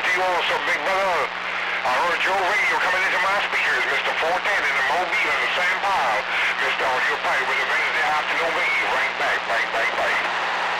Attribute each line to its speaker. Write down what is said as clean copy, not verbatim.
Speaker 1: to you also, big brother. I heard your radio coming into my speakers, Mr. 410 in the Mobile and the San Paulo. Mr. Audio Pipe with a Wednesday afternoon radio. Right back, bang, bang, bang.